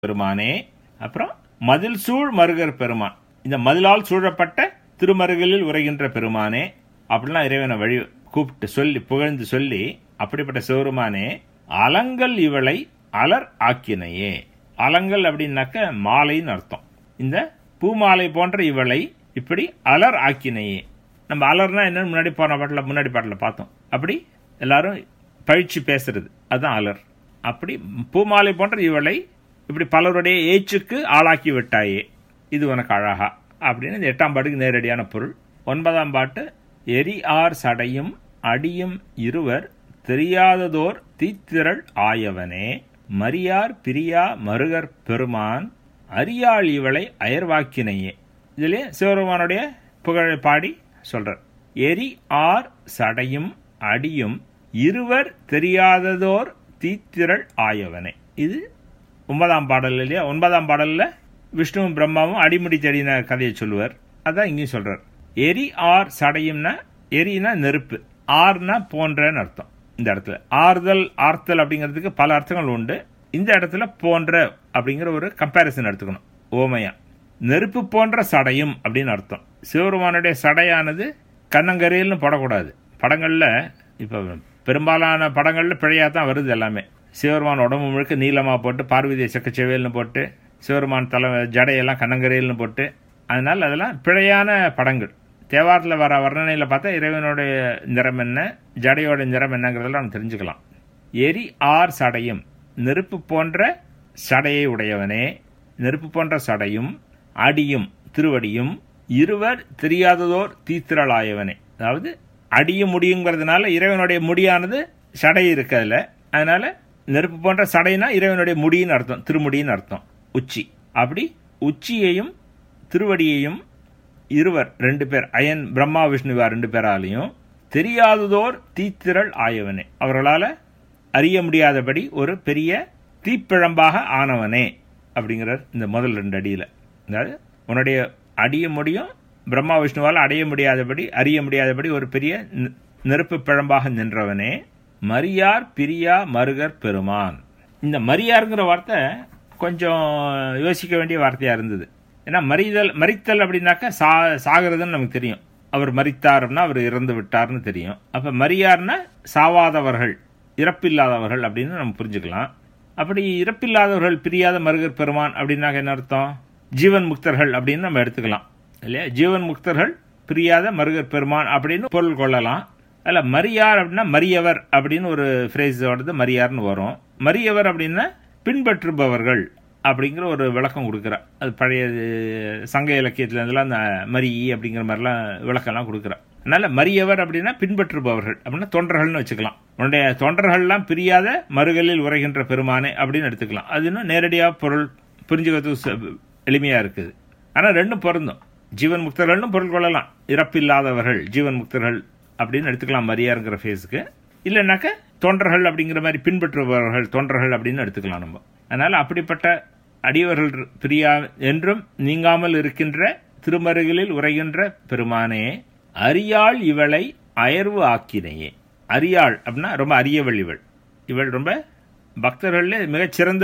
பெருமானே. அப்புறம் மதில் சூழ் மருகர் பெருமான், இந்த மதிலால் சூழப்பட்ட திருமருகலில் உரைகின்ற பெருமானே அப்படிலாம் இறைவனை வழி கூப்பிட்டு சொல்லி புகழ்ந்து சொல்லி, அப்படிப்பட்ட சிவருமானே அலங்கல் இவளை அலர் ஆக்கினையே. அலங்கல் அப்படின்னாக்க மாலைன்னு அர்த்தம். இந்த பூமாலை போன்ற இவளை இப்படி அலர் ஆக்கினையே. நம்ம அலர்னா என்னன்னு முன்னாடி பாட்டில் பார்த்தோம். அப்படி எல்லாரும் பழிச்சு பேசுறது, அதுதான் அலர். அப்படி பூமாலை போன்ற இவளை இப்படி பலருடைய ஏச்சுக்கு ஆளாக்கி விட்டாயே, இது உனக்கு அழகா அப்படின்னு இந்த 8ஆம் பாட்டுக்கு நேரடியான பொருள். 9ஆம் பாட்டு எரி ஆர் சடையும் அடியும் இருவர் தெரியாததோர் தீத்திரள் ஆயவனே மரியார் பிரியா மருகர் பெருமான் அரியாள் இவளை அயர்வாக்கினையே. இதுலேயே சிவபெருமானுடைய புகழை பாடி சொல்றார். எரி ஆர் சடையும் அடியும் இருவர் தெரியாததோர் தீத்திரள் ஆயவனே. இது 9ஆம் பாடல் இல்லையா? 9ஆம் பாடல்ல விஷ்ணுவும் பிரம்மாவும் அடிமுடி செடின கதையை சொல்லுவார். அதான் இங்கேயும் சொல்றார். எரி ஆர் சடையும்னா, எரினா நெருப்பு, ஆர்னா போன்றன்னு அர்த்தம். இந்த இடத்துல ஆர்த்தல் அப்படிங்கிறதுக்கு பல அர்த்தங்கள் உண்டு. இந்த இடத்துல போன்ற அப்படிங்கிற ஒரு கம்பேரிசன் எடுத்துக்கணும். ஓமையா நெருப்பு போன்ற சடையும் அப்படின்னு அர்த்தம். சிவபெருமானுடைய சடையானது கண்ணங்கரையில்னு போடக்கூடாது. படங்கள்ல இப்ப பெரும்பாலான படங்கள்ல பிழையா தான் வருது எல்லாமே. சிவபெருமான் உடம்பு முழுக்க நீளமா போட்டு, பார்வதியை செக்கச்செவேல்னு போட்டு, சிவபெருமான் தலை ஜடையெல்லாம் கண்ணங்கரையில்னு போட்டு, அதனால அதெல்லாம் பிழையான படங்கள். தேவாரத்தில் வர வர்ணனையில் பார்த்தா இறைவனுடைய நிறம் என்ன, ஜடையோட நிறம் என்னங்கிறதெல்லாம் நம்ம தெரிஞ்சுக்கலாம். எரி ஆர் சடையும், நெருப்பு போன்ற சடையை உடையவனே, நெருப்பு போன்ற சடையும் அடியும் திருவடியும் இருவர் தெரியாததோர் தீத்திரளாயவனே. அதாவது அடியும் முடியுங்கிறதுனால இறைவனுடைய முடியானது சடை இருக்கு அதுல. அதனால நெருப்பு போன்ற சடைனா இறைவனுடைய முடின்னு அர்த்தம், திருமுடின்னு அர்த்தம், உச்சி. அப்படி உச்சியையும் திருவடியையும் இருவர் 2 பேர், அயன் பிரம்மா விஷ்ணுவா 2 பேராலையும் தெரியாததோர் தீத்திரள் ஆயவனே, அவர்களால் அறிய முடியாதபடி ஒரு பெரிய தீப்பிழம்பாக ஆனவனே அப்படிங்கிறார் இந்த முதல் 2 அடியில். அதாவது உன்னுடைய அடிய முடியும் பிரம்மா விஷ்ணுவால் அடைய முடியாதபடி, அறிய முடியாதபடி ஒரு பெரிய நெருப்பு பிழம்பாக நின்றவனே மரியார் பிரியா மருகர் பெருமான். இந்த மரியாருங்கிற வார்த்தை கொஞ்சம் யோசிக்க வேண்டிய வார்த்தையா இருந்தது. ஏன்னா மரித்தல் அப்படின்னாக்கா சாகிறதுன்னு நமக்கு தெரியும். அவர் மரித்தார்னா அவர் இறந்து விட்டார்னு தெரியும். அப்ப மரியார்னா சாவாதவர்கள், இறப்பில்லாதவர்கள் அப்படின்னு நம்ம புரிஞ்சுக்கலாம். அப்படி இறப்பில்லாதவர்கள் பிரியாத மருகர் பெருமான் அப்படின்னாக்க என்ன அர்த்தம்? ஜீவன் முக்தர்கள் அப்படின்னு நம்ம எடுத்துக்கலாம் இல்லையா? ஜீவன் முக்தர்கள் பிரியாத மருகர் பெருமான் அப்படின்னு பொருள் கொள்ளலாம். அதில் மரியார் அப்படின்னா மரியவர் அப்படின்னு ஒரு ஃப்ரேஸோடது மரியார்னு வரும். மரியவர் அப்படின்னா பின்பற்றுபவர்கள் அப்படிங்கிற ஒரு விளக்கம் கொடுக்குறார். அது பழைய சங்க இலக்கியத்துல இருந்தெல்லாம் அந்த மரி அப்படிங்கிற மாதிரிலாம் விளக்கம்லாம் கொடுக்குறார். அதனால மரியவர் அப்படின்னா பின்பற்றுபவர்கள் அப்படின்னா தொண்டர்கள்னு வச்சுக்கலாம். உன்னுடைய தொண்டர்கள்லாம் பிரியாத மருகலில் உரைகின்ற பெருமானே அப்படின்னு எடுத்துக்கலாம். அது இன்னும் நேரடியாக பொருள் புரிஞ்சுக்கிறதுக்கு எளிமையா இருக்குது. ஆனால் ரெண்டும் பொருந்தும். ஜீவன் முக்தர்கள்னு பொருள் கொள்ளலாம். இறப்பில்லாதவர்கள் ஜீவன் முக்தர்கள் அப்படின்னு எடுத்துக்கலாம் மரியாருங்கிற ஃபேஸுக்கு. இல்லைன்னாக்க தொண்டர்கள் அப்படிங்கிற மாதிரி பின்பற்றுபவர்கள் தொண்டர்கள் அப்படின்னு எடுத்துக்கலாம் நம்ம. அதனால அப்படிப்பட்ட அடியவர்கள் பிரியா என்றும் நீங்காமல் இருக்கின்ற திருமருகலில் உரைகின்ற பெருமானே அரியாள் இவளை அயர்வு ஆக்கினையே. அரியாள் அப்படின்னா ரொம்ப அரியவள் இவள். இவள் ரொம்ப பக்தர்கள்ல மிகச்சிறந்த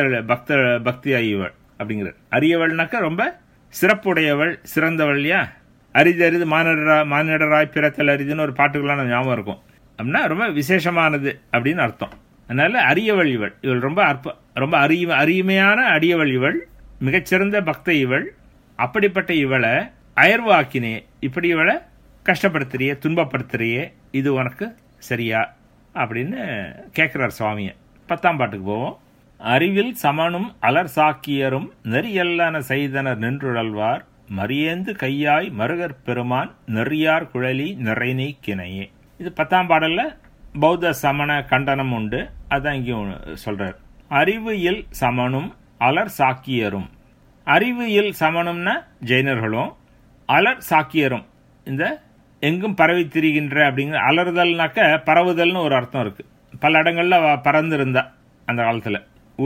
பக்தியாய் இவள் அப்படிங்கிறார். அரியவள்னாக்க ரொம்ப சிறப்புடையவள், சிறந்தவள். இல்லையா? அரிதறிது மானிடராய் பிறத்தல் அரிதுன்னு ஒரு பாட்டுக்கெல்லாம் ஞாபகம் இருக்கும். அப்படின்னா ரொம்ப விசேஷமானது அப்படின்னு அர்த்தம். அதனால அரியவள் இவள். இவள் ரொம்ப அருமையான அடியவள் இவள், மிகச்சிறந்த பக்த இவள். அப்படிப்பட்ட இவளை அயர்வு ஆக்கினே, இப்படி இவளை கஷ்டப்படுத்துறியே, துன்பப்படுத்துறியே, இது உனக்கு சரியா அப்படின்னு கேட்கிறார் சுவாமிய. 10ஆம் பாட்டுக்கு போவோம். அறிவில் சமனும் அலர் சாக்கியரும் நெறியல்லன செய்தனர் நின்றுழல்வார் மரியேந்து கையாய் மருகர் பெருமான் நெறியார் குழலி நிறை நீக்கினையே. இது 10ஆம் பாடல்ல பௌத்த சமண கண்டனம் உண்டு. அதான் இங்கேயும் சொல்றார். அறிவு இல் சமனும் அலர் சாக்கியரும். அறிவு இல் சமனும்னா ஜெயினர்களும், அலர் சாக்கியரும் இந்த எங்கும் பரவி திரிகின்ற அப்படிங்கிற. அலறுதல்னாக்க பரவுதல்னு ஒரு அர்த்தம் இருக்கு. பல இடங்கள்ல பறந்து இருந்தா அந்த காலத்துல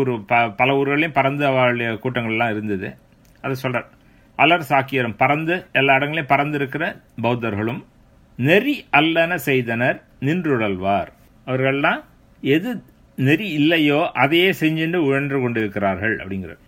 பல ஊர்களையும் பறந்து அவளுடைய கூட்டங்கள்லாம் இருந்தது. அதை சொல்றார். அலர் சாக்கியரும் பறந்து எல்லா இடங்களையும் பறந்து இருக்கிற பௌத்தர்களும் நெறி அல்லன செய்தனர் நின்றுழல்வார். அவர்கள்லாம் எது நெறி இல்லையோ அதையே செஞ்சுட்டு உழன்று கொண்டிருக்கிறார்கள் அப்படிங்கிறார்.